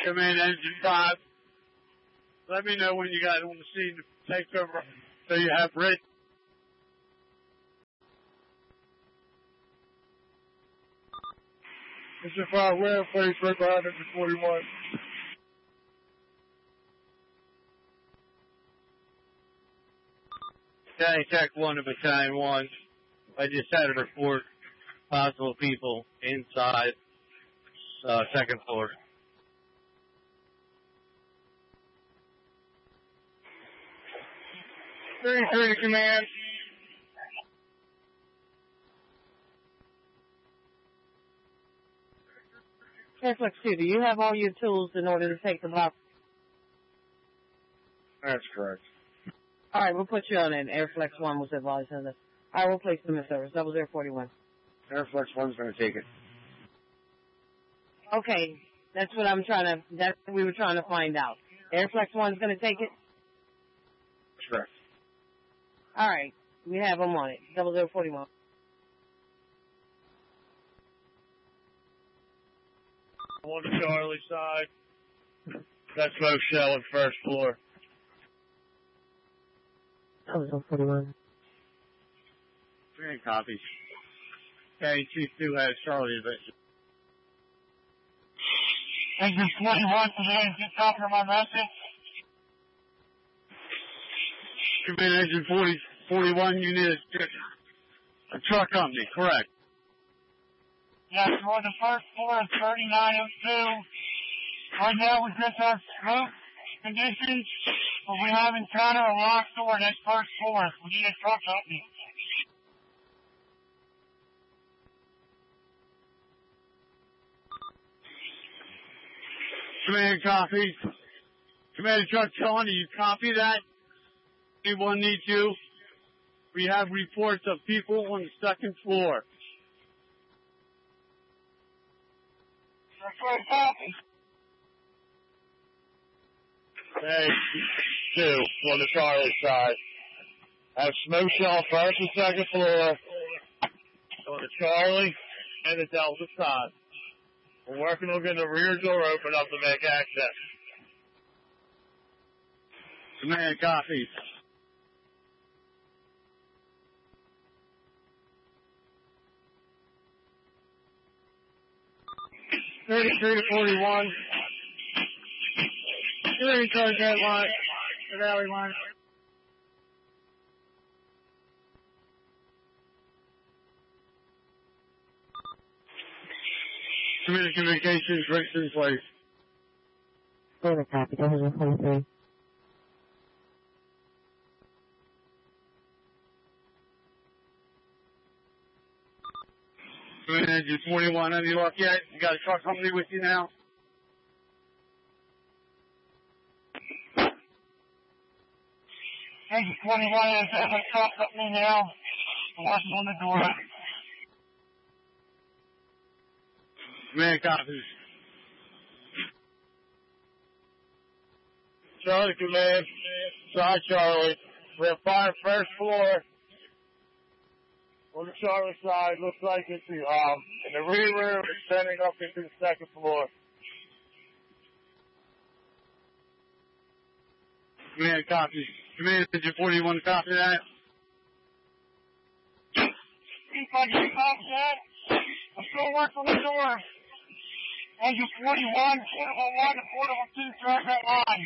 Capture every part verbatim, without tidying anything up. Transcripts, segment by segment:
Command Engine five. Let me know when you guys want to see the take over so you have ready. Engine five, where place right behind Engine forty-one. Okay, Tech one to Battalion one. I just had a report. Possible people inside uh, second floor. thirty-three to command. Airflex two, do you have all your tools in order to take the box? That's correct. All right, we'll put you on it. Airflex one was advised on this. I will place them in service. Double zero forty-one. Airflex one's going to take it. Okay, that's what I'm trying to, that's what we were trying to find out. Airflex one's going to take it? That's correct. All right, we have them on it. Double zero forty-one. On the Charlie side. That's smoke shell on first floor. Double zero forty-one. Three copies. Okay, Chief two has Charlie adventure. Engine forty-one, today, get copy of my message. Command Engine forty, forty-one, you need a, a truck company, correct? Yes, we're on the first floor of thirty-nine oh two. Right now we just have smoke conditions, but we have encountered a locked door in that first floor. We need a truck company. Command copy. Commander Truck Sean, do you copy that? Anyone need to? We have reports of people on the second floor. That's right, copy. Hey, two on the Charlie side. Have smoke shell first and second floor on the Charlie and the Delta side. We're working on getting the rear door open up to make access. Command copy. thirty-three to forty-one. Security card that line. The valley line. Community communications, Rickson Place. Over copy. Double zero forty-three. Command Engine forty-one, any luck yet? You got a truck company with you now? Engine twenty-one is a truck company now. We're working on the door. Command copies. Charlie Command. Side Charlie. We have fire first floor. On the Charlie side, looks like it's the, um, in the rear room, extending up into the second floor. Command copies. Command Engine forty-one, copy that. If I can copy that, I'm still working on the door. Engine forty-one, portable one to portable two, throughout that line.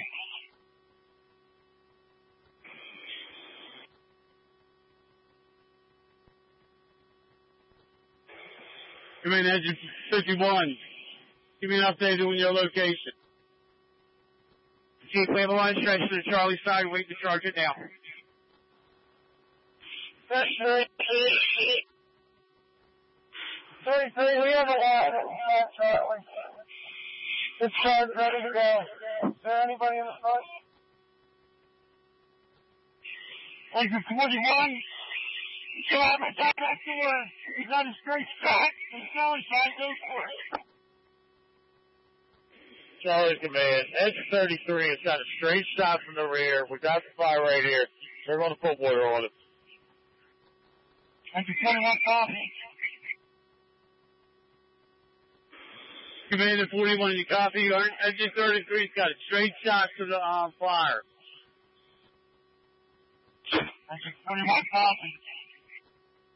Command Engine fifty-one. Give me an update on your location. Chief, we have a line stretch to the Charlie side. Wait to charge it now. thirty-three, thirty-three, we have a line. Charlie. This car's ready to go. Is there anybody in the front? Engine forty-one. Go out and attack that door. He's got a straight shot. He's Charlie side. Go for it. Charlie Command. Engine thirty-three has got a straight shot from the rear. We got the fire right here. They're going to put water on it. Engine twenty-one, copy. Commander forty-one, you copy? Engine thirty-three's got a straight shot to the um, fire. Engine forty-one, copy.